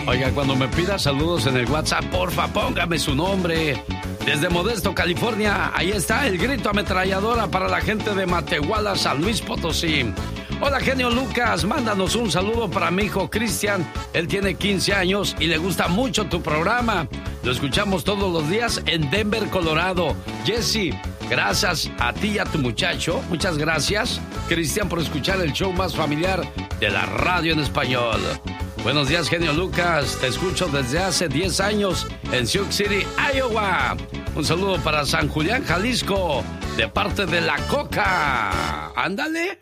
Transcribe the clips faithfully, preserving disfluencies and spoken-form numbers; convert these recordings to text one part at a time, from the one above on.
Oiga, cuando me pida saludos en el WhatsApp, porfa, póngame su nombre. Desde Modesto, California, ahí está el grito ametralladora para la gente de Matehuala, San Luis Potosí. Hola, genio Lucas, mándanos un saludo para mi hijo Cristian. Él tiene quince años y le gusta mucho tu programa. Lo escuchamos todos los días en Denver, Colorado. Jesse, gracias a ti y a tu muchacho. Muchas gracias, Cristian, por escuchar el show más familiar de la radio en español. Buenos días, genio Lucas. Te escucho desde hace diez años en Sioux City, Iowa. Un saludo para San Julián, Jalisco, de parte de La Coca. Ándale.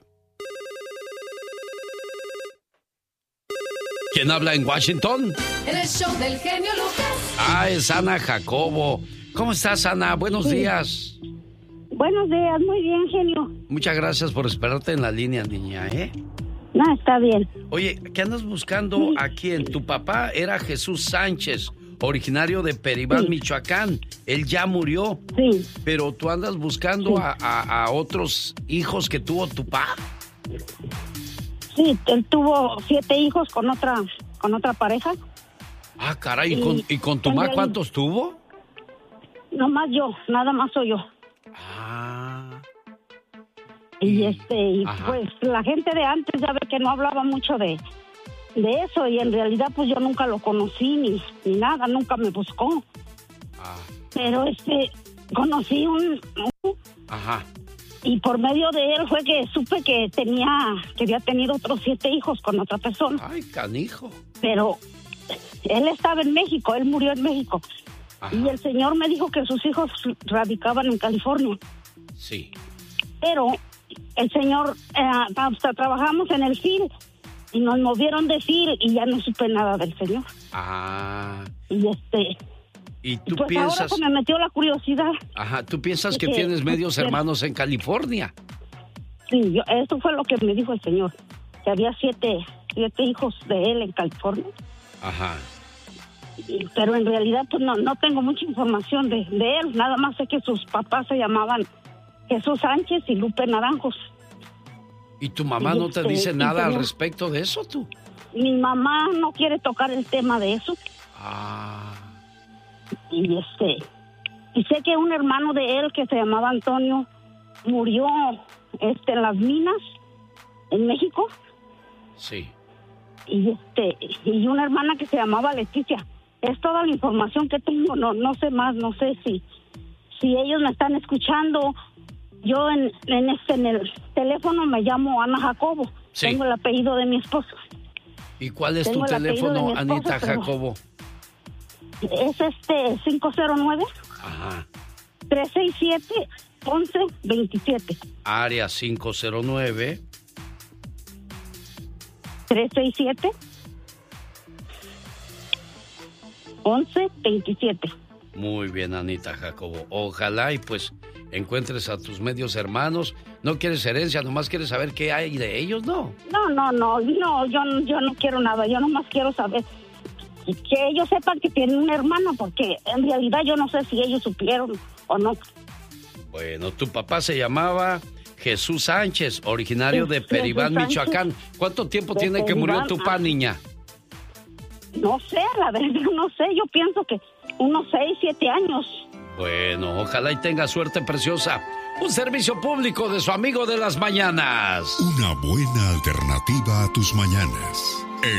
¿Quién habla en Washington? En el show del genio Lucas. Ah, es Ana Jacobo. ¿Cómo estás, Ana? Buenos sí. días. Buenos días, muy bien, genio. Muchas gracias por esperarte en la línea, niña, ¿eh? No, está bien. Oye, ¿qué andas buscando sí. aquí? En tu papá era Jesús Sánchez, originario de Peribán, sí. Michoacán. Él ya murió. Sí. Pero tú andas buscando sí. a, a, a otros hijos que tuvo tu papá. Sí, él tuvo siete hijos con otra con otra pareja. Ah, caray, ¿y, y, con, ¿y con tu mamá cuántos tuvo? Nomás yo, nada más soy yo. Ah. Y este, y pues la gente de antes ya ve que no hablaba mucho de, de eso, y en realidad pues yo nunca lo conocí ni, ni nada, nunca me buscó. Ah. Pero este, conocí un, un Ajá. Y por medio de él fue que supe que tenía, que había tenido otros siete hijos con otra persona. Ay, canijo. Pero él estaba en México, él murió en México. Ajá. Y el señor me dijo que sus hijos radicaban en California. Sí. Pero el señor, eh, hasta trabajamos en el F I L y nos movieron de F I L y ya no supe nada del señor. Ah. Y este... ¿Y tú pues piensas? Ahora se me metió la curiosidad. Ajá, ¿tú piensas que, que tienes medios hermanos en California? Sí, yo, eso fue lo que me dijo el señor, que había siete, siete hijos de él en California. Ajá. Y, pero en realidad pues no, no tengo mucha información de, de él, nada más sé que sus papás se llamaban Jesús Sánchez y Lupe Naranjos. ¿Y tu mamá y no te este, dice nada señor, al respecto de eso, tú? Mi mamá no quiere tocar el tema de eso. Ah... Y este, y sé que un hermano de él que se llamaba Antonio murió este en las minas en México. Sí. Y este, y una hermana que se llamaba Leticia. Es toda la información que tengo, no no sé más, no sé si si ellos me están escuchando. Yo en en este en el teléfono me llamo Ana Jacobo. Sí. Tengo el apellido de mi esposo. ¿Y cuál es tengo tu teléfono, esposo, Anita Jacobo? Es este cinco cero nueve, Ajá. tres seis siete, once veintisiete. Área cinco cero nueve, tres seis siete, once veintisiete. Muy bien, Anita Jacobo. Ojalá y pues encuentres a tus medios hermanos. No quieres herencia, nomás quieres saber qué hay de ellos, ¿no? No, no, no, no, yo, yo no quiero nada, yo nomás quiero saber que ellos sepan que tienen un hermano, porque en realidad yo no sé si ellos supieron o no. Bueno, tu papá se llamaba Jesús Sánchez, originario de Peribán, Michoacán. ¿Cuánto tiempo tiene Peribán, que murió tu papá, niña? No sé, la verdad, no sé, yo pienso que unos seis, siete años. Bueno, ojalá y tenga suerte, preciosa. Un servicio público de su amigo de las mañanas. Una buena alternativa a tus mañanas.